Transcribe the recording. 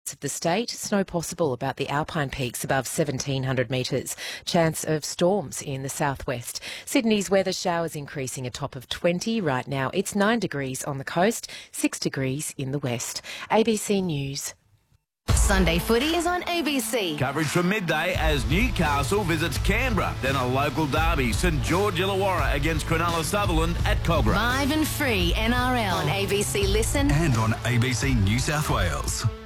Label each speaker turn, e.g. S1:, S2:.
S1: of the state. Snow possible about the Alpine peaks above 1,700 metres. Chance of storms in the southwest. Sydney's weather showers increasing a top of 20. Right now it's 9 degrees on the coast, 6 degrees in the west. ABC News.
S2: Sunday footy is on ABC.
S3: Coverage from midday as Newcastle visits Canberra. Then a local derby, St George Illawarra against Cronulla Sutherland at Cogra.
S2: Live and free NRL on ABC Listen
S4: and on ABC New South Wales.